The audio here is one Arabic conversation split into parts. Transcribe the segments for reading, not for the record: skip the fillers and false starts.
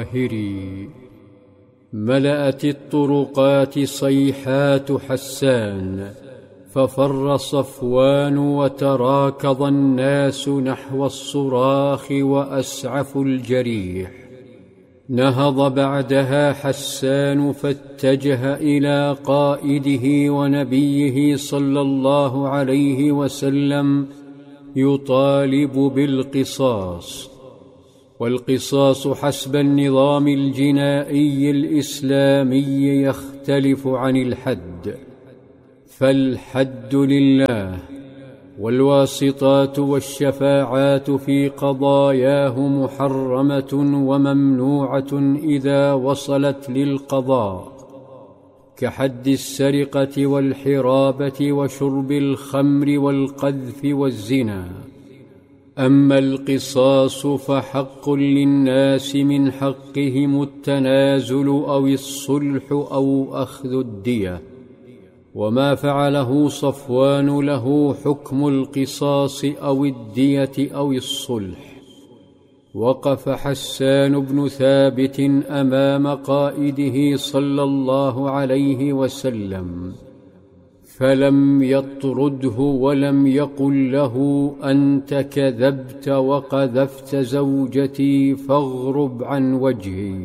الظاهري. ملأت الطرقات صيحات حسان، ففر صفوان وتراكض الناس نحو الصراخ وأسعفوا الجريح. نهض بعدها حسان فاتجه إلى قائده ونبيه صلى الله عليه وسلم يطالب بالقصاص. والقصاص حسب النظام الجنائي الإسلامي يختلف عن الحد، فالحد لله، والواسطات والشفاعات في قضاياه محرمة وممنوعة إذا وصلت للقضاء، كحد السرقة والحرابة وشرب الخمر والقذف والزنا. أما القصاص فحق للناس من حقهم التنازل أو الصلح أو أخذ الدية، وما فعله صفوان له حكم القصاص أو الدية أو الصلح. وقف حسان بن ثابت أمام قائده صلى الله عليه وسلم فلم يطرده ولم يقل له: أنت كذبت وقذفت زوجتي فاغرب عن وجهي.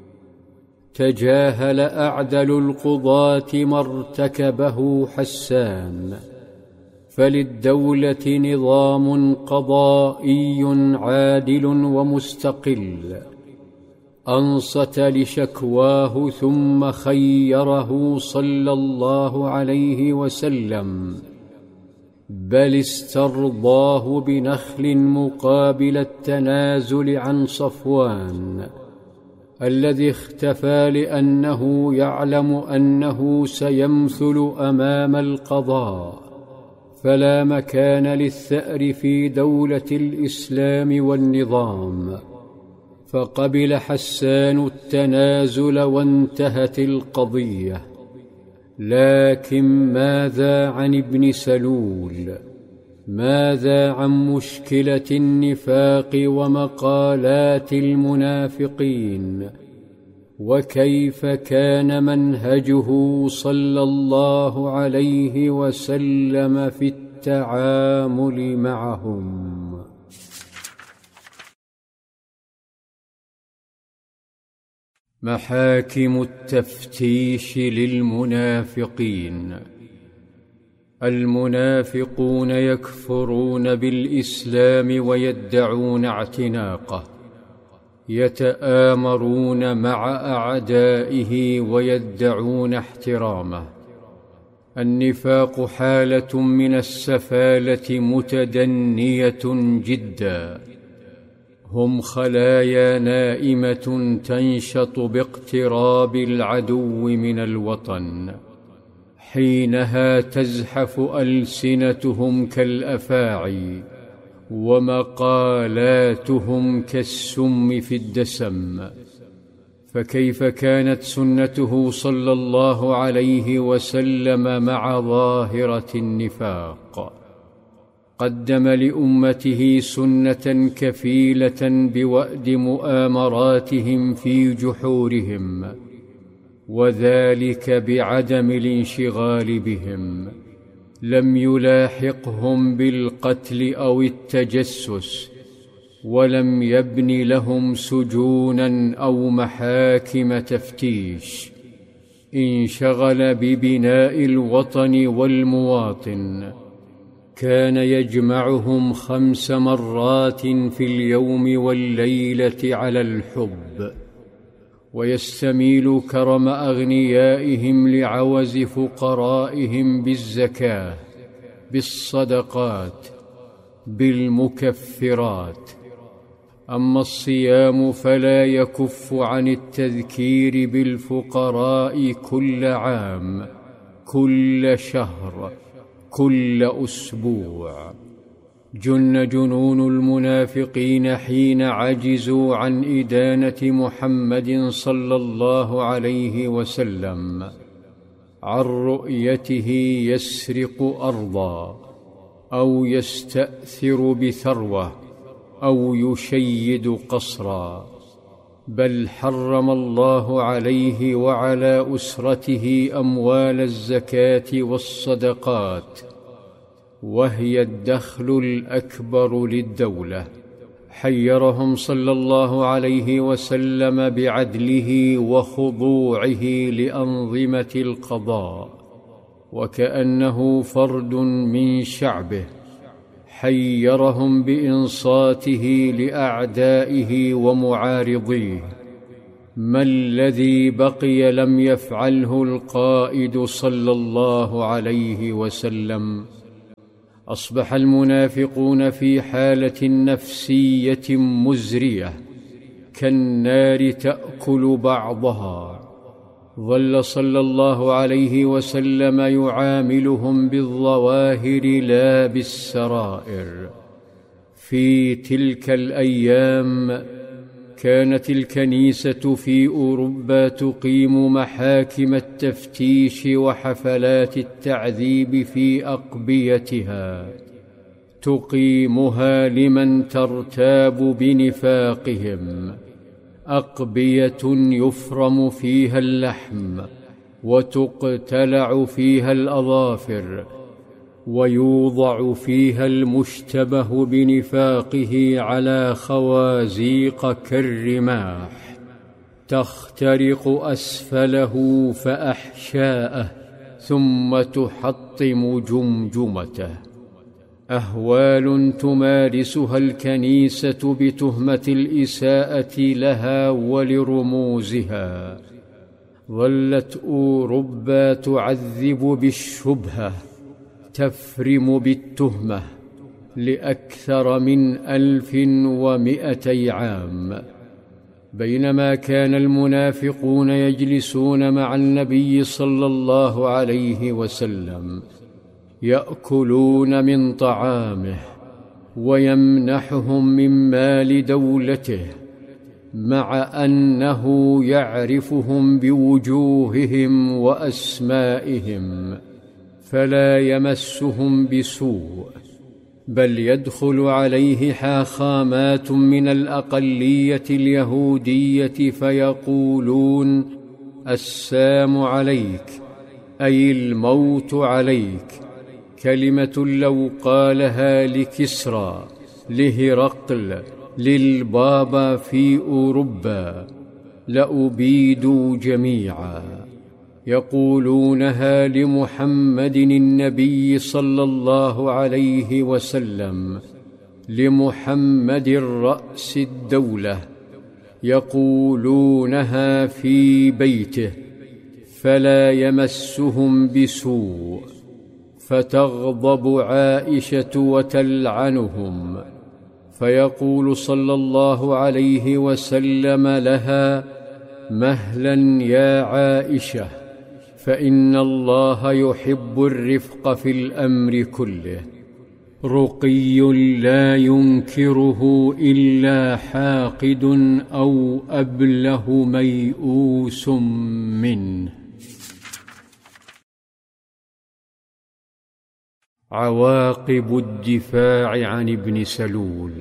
تجاهل أعدل القضاة ما ارتكبه حسان، فللدولة نظام قضائي عادل ومستقل. أنصت لشكواه ثم خيره صلى الله عليه وسلم، بل استرضاه بنخل مقابل التنازل عن صفوان الذي اختفى لأنه يعلم أنه سيمثل أمام القضاء، فلا مكان للثأر في دولة الإسلام والنظام. فقبل حسان التنازل وانتهت القضية. لكن ماذا عن ابن سلول؟ ماذا عن مشكلة النفاق ومقالات المنافقين؟ وكيف كان منهجه صلى الله عليه وسلم في التعامل معهم؟ محاكم التفتيش للمنافقين. المنافقون يكفرون بالإسلام ويدعون اعتناقه، يتآمرون مع أعدائه ويدعون احترامه. النفاق حالة من السفالة متدنية جدا، هم خلايا نائمة تنشط باقتراب العدو من الوطن، حينها تزحف ألسنتهم كالأفاعي ومقالاتهم كالسم في الدسم. فكيف كانت سنته صلى الله عليه وسلم مع ظاهرة النفاق؟ قدم لأمته سنة كفيلة بوأد مؤامراتهم في جحورهم، وذلك بعدم الانشغال بهم. لم يلاحقهم بالقتل أو التجسس، ولم يبن لهم سجونا أو محاكم تفتيش. انشغل ببناء الوطن والمواطن. كان يجمعهم 5 مرات في اليوم والليلة على الحب، ويستميل كرم أغنيائهم لعوز فقرائهم بالزكاة، بالصدقات، بالمكفرات. أما الصيام فلا يكف عن التذكير بالفقراء كل عام، كل شهر، كل أسبوع. جن جنون المنافقين حين عجزوا عن إدانة محمد صلى الله عليه وسلم، عن رؤيته يسرق أرضا أو يستأثر بثروة أو يشيد قصرا، بل حرم الله عليه وعلى أسرته أموال الزكاة والصدقات، وهي الدخل الأكبر للدولة. حيرهم صلى الله عليه وسلم بعدله وخضوعه لأنظمة القضاء، وكأنه فرد من شعبه. حيرهم بإنصاته لأعدائه ومعارضيه. ما الذي بقي لم يفعله القائد صلى الله عليه وسلم؟ أصبح المنافقون في حالة نفسية مزرية كالنار تأكل بعضها. ظل صلى الله عليه وسلم يعاملهم بالظواهر لا بالسرائر. في تلك الأيام كانت الكنيسة في أوروبا تقيم محاكم التفتيش وحفلات التعذيب في أقبيتها، تقيمها لمن ترتاب بنفاقهم. أقبية يفرم فيها اللحم وتقتلع فيها الأظافر ويوضع فيها المشتبه بنفاقه على خوازيق كالرماح، تخترق أسفله فأحشاءه ثم تحطم جمجمته. أهوال تمارسها الكنيسة بتهمة الإساءة لها ولرموزها. ظلت أوروبا تعذب بالشبهة، تفرم بالتهمة لأكثر من 1200 عام. بينما كان المنافقون يجلسون مع النبي صلى الله عليه وسلم يأكلون من طعامه ويمنحهم من مال دولته، مع أنه يعرفهم بوجوههم وأسمائهم، فلا يمسهم بسوء، بل يدخل عليه حاخامات من الأقلية اليهودية فيقولون: السام عليك، أي الموت عليك. كلمة لو قالها لكسرى، لهرقل، للبابا في أوروبا لأبيدوا جميعا. يقولونها لمحمد النبي صلى الله عليه وسلم، لمحمد رأس الدولة، يقولونها في بيته، فلا يمسهم بسوء. فتغضب عائشة وتلعنهم، فيقول صلى الله عليه وسلم لها: مهلا يا عائشة، فإن الله يحب الرفق في الأمر كله. رقي لا ينكره إلا حاقد أو أبله ميؤوس منه. عواقب الدفاع عن ابن سلول.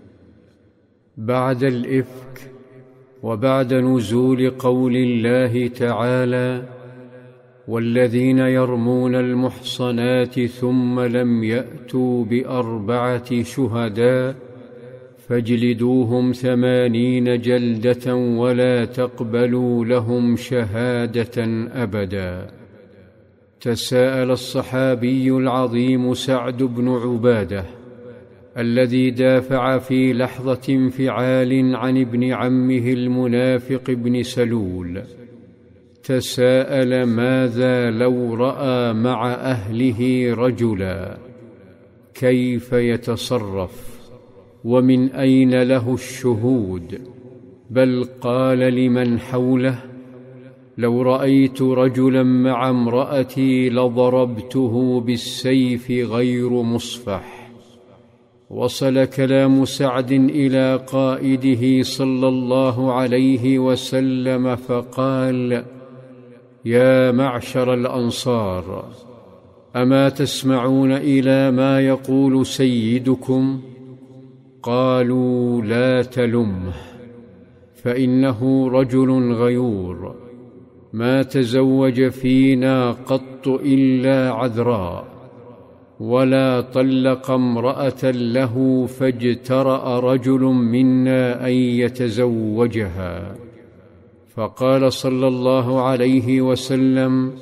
بعد الإفك وبعد نزول قول الله تعالى: والذين يرمون المحصنات ثم لم يأتوا ب4 شهداء فاجلدوهم 80 جلدة ولا تقبلوا لهم شهادة أبدا. تساءل الصحابي العظيم سعد بن عبادة الذي دافع في لحظة انفعال عن ابن عمه المنافق ابن سلول، تساءل: ماذا لو رأى مع أهله رجلا، كيف يتصرف؟ ومن أين له الشهود؟ بل قال لمن حوله: لو رأيت رجلا مع امرأتي لضربته بالسيف غير مصفح. وصل كلام سعد إلى قائده صلى الله عليه وسلم فقال: يا معشر الأنصار، أما تسمعون إلى ما يقول سيدكم؟ قالوا: لا تلمه. فإنه رجل غيور ما تزوج فينا قط إلا عذراء، ولا طلق امرأة له فاجترأ رجل منا أن يتزوجها. فقال صلى الله عليه وسلم: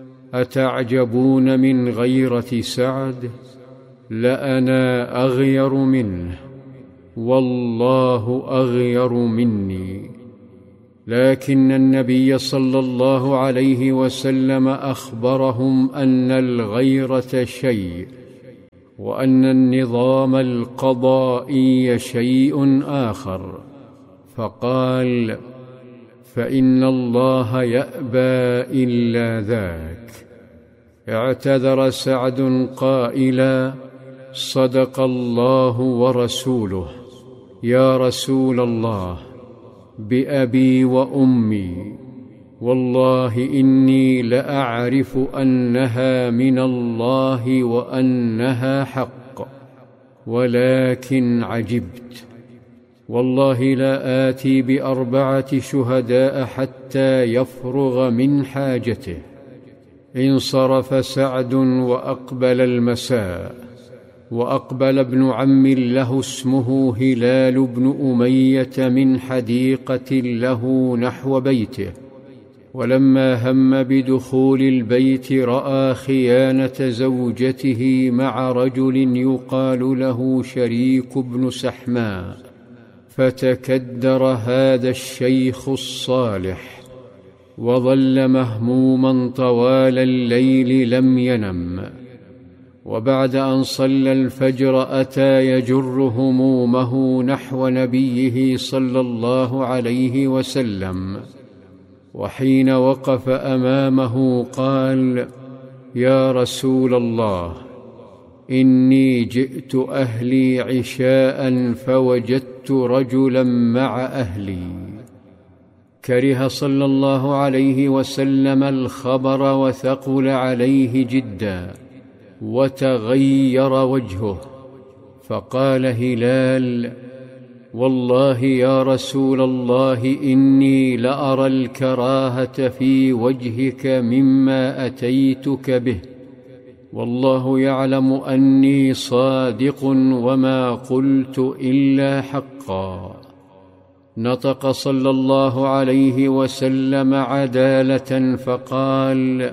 أتعجبون من غيرة سعد؟ لأنا أغير منه، والله أغير مني. لكن النبي صلى الله عليه وسلم أخبرهم أن الغيرة شيء، وأن النظام القضائي شيء آخر، فقال: فإن الله يأبى إلا ذاك. اعتذر سعد قائلا: صدق الله ورسوله، يا رسول الله، بأبي وأمي، والله إني لأعرف أنها من الله وأنها حق، ولكن عجبت، والله لا آتي ب4 شهداء حتى يفرغ من حاجته. انصرف سعد وأقبل المساء، وأقبل ابن عم له اسمه هلال بن أمية من حديقة له نحو بيته، ولما هم بدخول البيت رأى خيانة زوجته مع رجل يقال له شريك بن سحماء، فتكدر هذا الشيخ الصالح، وظل مهموما طوال الليل لم ينم. وبعد أن صلى الفجر أتى يجر همومه نحو نبيه صلى الله عليه وسلم، وحين وقف أمامه قال: يا رسول الله، إني جئت أهلي عشاء فوجدت رجلا مع أهلي. كره صلى الله عليه وسلم الخبر وثقل عليه جدا، وتغير وجهه، فقال هلال: والله يا رسول الله، إني لأرى الكراهة في وجهك مما أتيتك به، والله يعلم أني صادق وما قلت إلا حقا. نطق صلى الله عليه وسلم عدالة فقال: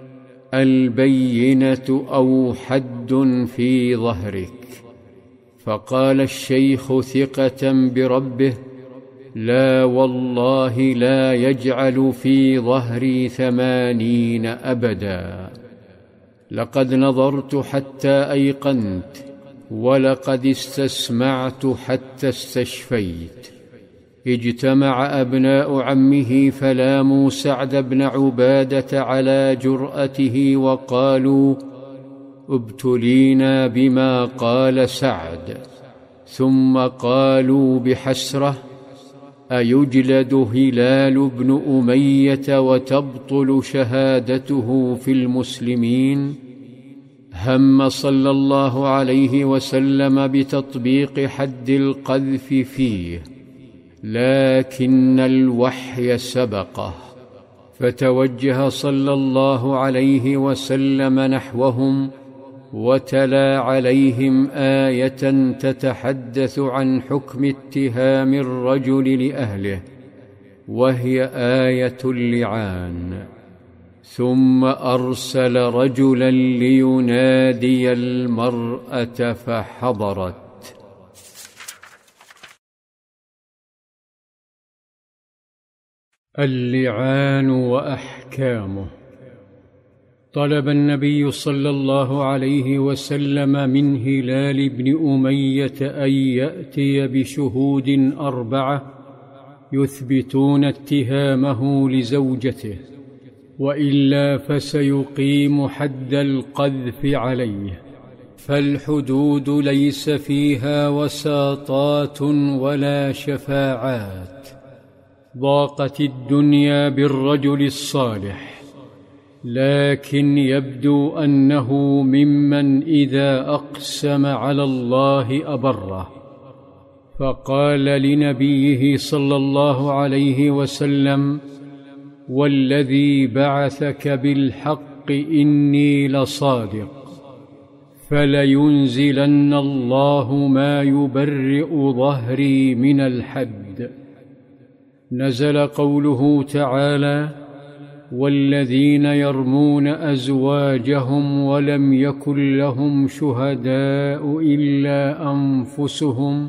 البينة أو حد في ظهرك. فقال الشيخ ثقة بربه: لا والله لا يجعل في ظهري 80 أبدا، لقد نظرت حتى أيقنت، ولقد استسمعت حتى استشفيت. اجتمع أبناء عمه فلاموا سعد بن عبادة على جرأته وقالوا: ابتلينا بما قال سعد. ثم قالوا بحسرة: أيجلد هلال بن أمية وتبطل شهادته في المسلمين؟ هم صلى الله عليه وسلم بتطبيق حد القذف فيه، لكن الوحي سبقه، فتوجه صلى الله عليه وسلم نحوهم وتلا عليهم آية تتحدث عن حكم اتهام الرجل لأهله، وهي آية اللعان. ثم أرسل رجلا لينادي المرأة فحضرت. اللعان وأحكامه. طلب النبي صلى الله عليه وسلم من هلال بن أمية أن يأتي بشهود 4 يثبتون اتهامه لزوجته، وإلا فسيقيم حد القذف عليه. فالحدود ليس فيها وساطات ولا شفاعات. ضاقت الدنيا بالرجل الصالح، لكن يبدو أنه ممن إذا أقسم على الله أبره، فقال لنبيه صلى الله عليه وسلم: والذي بعثك بالحق إني لصادق، فلينزلن الله ما يبرئ ظهري من الحد. نزل قوله تعالى: والذين يرمون أزواجهم ولم يكن لهم شهداء إلا أنفسهم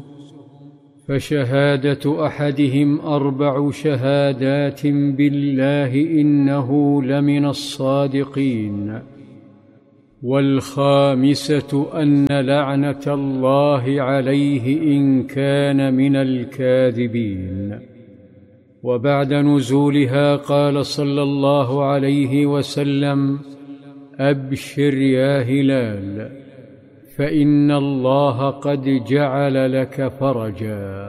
فشهادة أحدهم 4 شهادات بالله إنه لمن الصادقين. والخامسة أن لعنة الله عليه إن كان من الكاذبين. وبعد نزولها قال صلى الله عليه وسلم: أبشر يا هلال، فإن الله قد جعل لك فرجا.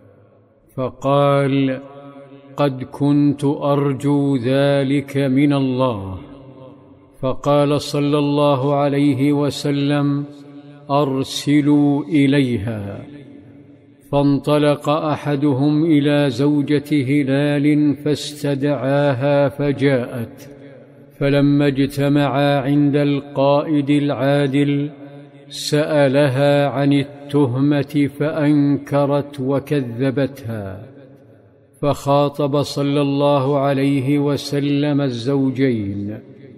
فقال: قد كنت أرجو ذلك من الله. فقال صلى الله عليه وسلم: أرسلوا إليها. فانطلق أحدهم إلى زوجة هلال فاستدعاها فجاءت، فلما اجتمعا عند القائد العادل سألها عن التهمة فأنكرت وكذبتها، فخاطب صلى الله عليه وسلم الزوجين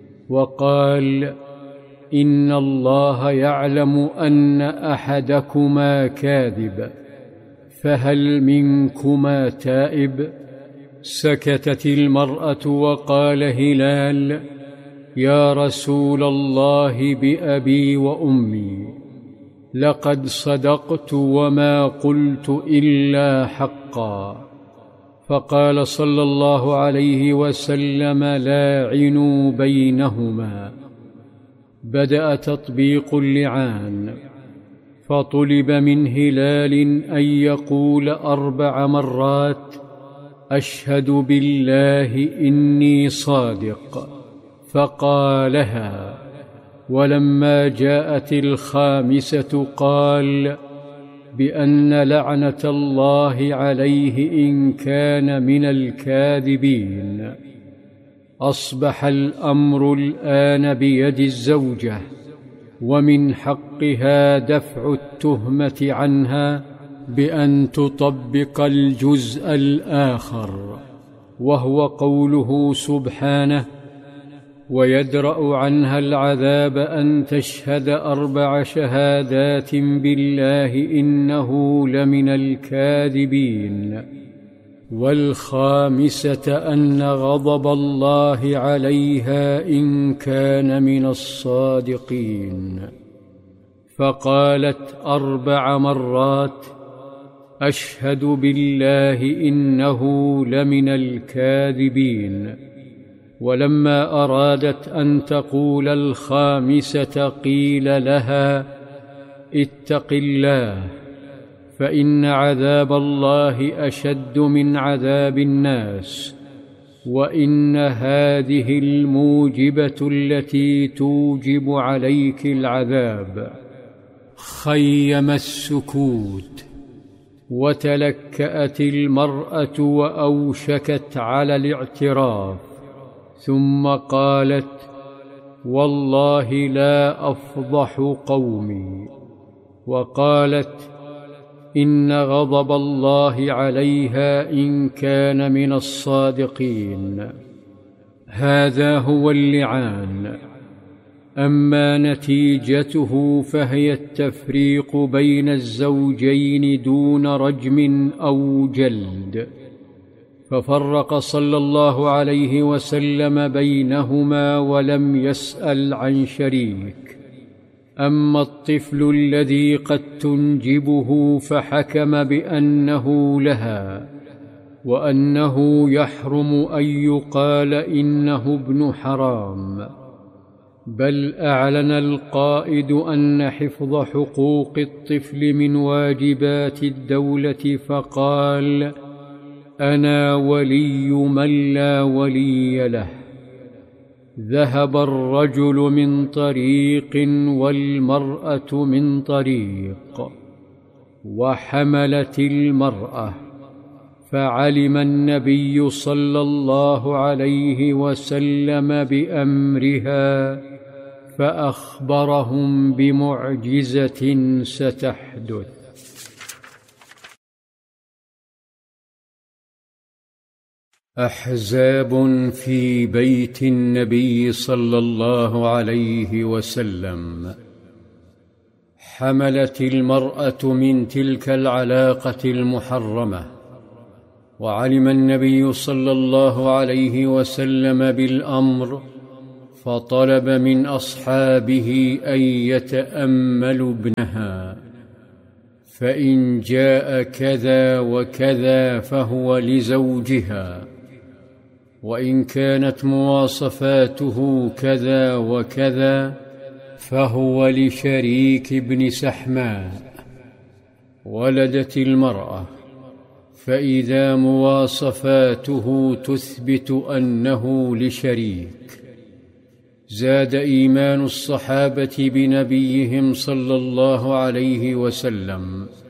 وقال: إن الله يعلم أن أحدكما كاذب، فهل منكما تائب؟ سكتت المرأة وقال هلال: يا رسول الله بأبي وأمي، لقد صدقت وما قلت إلا حقا. فقال صلى الله عليه وسلم: لاعنوا بينهما. بدأ تطبيق اللعان، فطلب من هلال أن يقول 4 مرات: أشهد بالله إني صادق، فقالها. ولما جاءت الخامسة قال: بأن لعنة الله عليه إن كان من الكاذبين. أصبح الأمر الآن بيد الزوجة، ومن حقها دفع التهمة عنها بأن تطبق الجزء الآخر، وهو قوله سبحانه: ويدرأ عنها العذاب أن تشهد 4 شهادات بالله إنه لمن الكاذبين. والخامسة أن غضب الله عليها إن كان من الصادقين. فقالت 4 مرات: أشهد بالله إنه لمن الكاذبين. ولما أرادت أن تقول الخامسة قيل لها: اتق الله، فإن عذاب الله أشد من عذاب الناس، وإن هذه الموجبة التي توجب عليك العذاب. خيم السكوت، وتلكأت المرأة وأوشكت على الاعتراف، ثم قالت: والله لا أفضح قومي. وقالت: إن غضب الله عليها إن كان من الصادقين. هذا هو اللعان. أما نتيجته فهي التفريق بين الزوجين دون رجم أو جلد. ففرق صلى الله عليه وسلم بينهما ولم يسأل عن شريك. أما الطفل الذي قد تنجبه فحكم بأنه لها، وأنه يحرم أن يقال إنه ابن حرام. بل أعلن القائد أن حفظ حقوق الطفل من واجبات الدولة، فقال: أنا ولي من لا ولي له. ذهب الرجل من طريق والمرأة من طريق، وحملت المرأة، فعلم النبي صلى الله عليه وسلم بأمرها فأخبرهم بمعجزة ستحدث. أحزاب في بيت النبي صلى الله عليه وسلم. حملت المرأة من تلك العلاقة المحرمة، وعلم النبي صلى الله عليه وسلم بالأمر، فطلب من أصحابه أن يتأملوا ابنها، فإن جاء كذا وكذا فهو لزوجها، وإن كانت مواصفاته كذا وكذا فهو لشريك ابن سحماء. ولدت المرأة، فإذا مواصفاته تثبت أنه لشريك، زاد إيمان الصحابة بنبيهم صلى الله عليه وسلم،